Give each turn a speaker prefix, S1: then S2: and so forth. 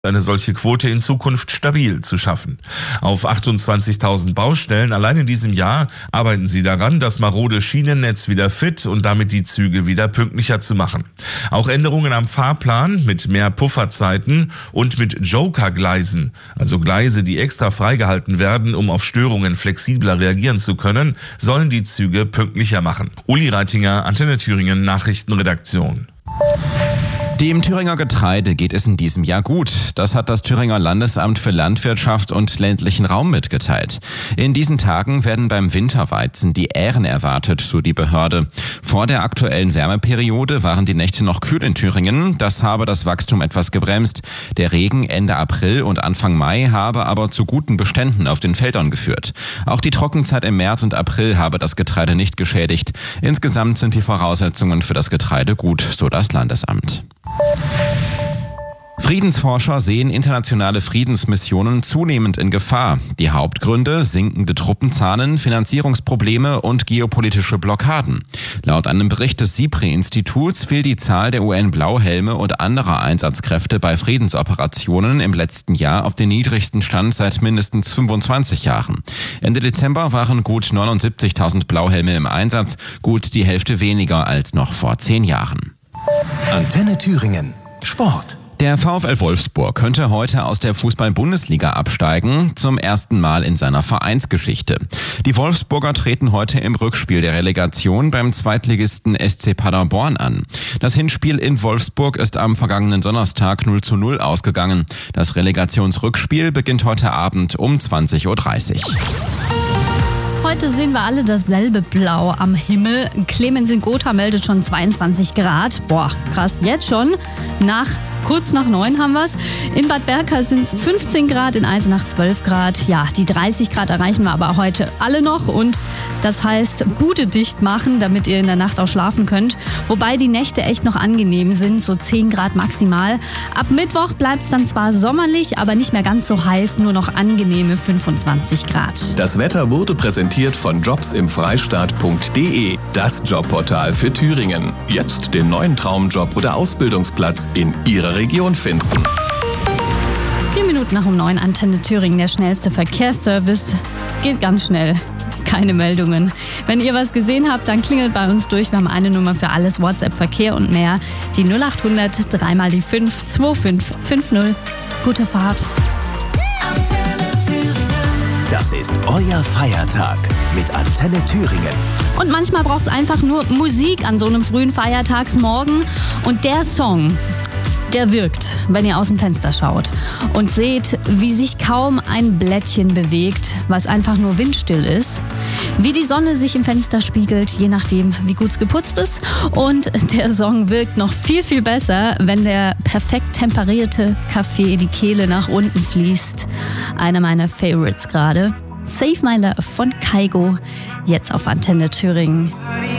S1: eine solche Quote in Zukunft stabil zu schaffen. Auf 28.000 Baustellen allein in diesem Jahr arbeiten sie daran, das marode Schienennetz wieder fit und damit die Züge wieder pünktlicher zu machen. Auch Änderungen am Fahrplan mit mehr Pufferzeiten und mit Joker-Gleisen, also Gleise, die extra freigehalten werden, um auf Störungen flexibler reagieren zu können, sollen die Züge pünktlicher machen. Uli Reitinger, Antenne Thüringen, Nachrichtenredaktion.
S2: Dem Thüringer Getreide geht es in diesem Jahr gut. Das hat das Thüringer Landesamt für Landwirtschaft und ländlichen Raum mitgeteilt. In diesen Tagen werden beim Winterweizen die Ähren erwartet, so die Behörde. Vor der aktuellen Wärmeperiode waren die Nächte noch kühl in Thüringen. Das habe das Wachstum etwas gebremst. Der Regen Ende April und Anfang Mai habe aber zu guten Beständen auf den Feldern geführt. Auch die Trockenzeit im März und April habe das Getreide nicht geschädigt. Insgesamt sind die Voraussetzungen für das Getreide gut, so das Landesamt. Friedensforscher sehen internationale Friedensmissionen zunehmend in Gefahr. Die Hauptgründe: sinkende Truppenzahlen, Finanzierungsprobleme und geopolitische Blockaden. Laut einem Bericht des SIPRI-Instituts fiel die Zahl der UN-Blauhelme und anderer Einsatzkräfte bei Friedensoperationen im letzten Jahr auf den niedrigsten Stand seit mindestens 25 Jahren. Ende Dezember waren gut 79.000 Blauhelme im Einsatz, gut die Hälfte weniger als noch vor 10 Jahren.
S3: Antenne Thüringen. Sport.
S2: Der VfL Wolfsburg könnte heute aus der Fußball-Bundesliga absteigen, zum ersten Mal in seiner Vereinsgeschichte. Die Wolfsburger treten heute im Rückspiel der Relegation beim Zweitligisten SC Paderborn an. Das Hinspiel in Wolfsburg ist am vergangenen Donnerstag 0:0 ausgegangen. Das Relegationsrückspiel beginnt heute Abend um 20.30 Uhr.
S4: Heute sehen wir alle dasselbe Blau am Himmel. Clemens in Gotha meldet schon 22 Grad. Boah, krass, jetzt schon. Kurz nach 9 haben wir es. In Bad Berka sind es 15 Grad, in Eisenach 12 Grad. Ja, die 30 Grad erreichen wir aber heute alle noch. Und das heißt, Bude dicht machen, damit ihr in der Nacht auch schlafen könnt. Wobei die Nächte echt noch angenehm sind, so 10 Grad maximal. Ab Mittwoch bleibt es dann zwar sommerlich, aber nicht mehr ganz so heiß, nur noch angenehme 25 Grad.
S3: Das Wetter wurde präsentiert von jobsimfreistaat.de, das Jobportal für Thüringen. Jetzt den neuen Traumjob oder Ausbildungsplatz in Ihrer Region finden.
S4: 4 Minuten nach um 9, Antenne Thüringen, der schnellste Verkehrsservice. Geht ganz schnell. Keine Meldungen. Wenn ihr was gesehen habt, dann klingelt bei uns durch. Wir haben eine Nummer für alles, WhatsApp, Verkehr und mehr. Die 0800 3 mal die 5 2550. Gute Fahrt.
S3: Das ist euer Feiertag mit Antenne Thüringen.
S4: Und manchmal braucht es einfach nur Musik an so einem frühen Feiertagsmorgen. Und der Song, der wirkt, wenn ihr aus dem Fenster schaut und seht, wie sich kaum ein Blättchen bewegt, was einfach nur windstill ist, wie die Sonne sich im Fenster spiegelt, je nachdem, wie gut es geputzt ist. Und der Song wirkt noch viel, viel besser, wenn der perfekt temperierte Kaffee die Kehle nach unten fließt. Einer meiner Favorites gerade. Save My Love von Kygo, jetzt auf Antenne Thüringen.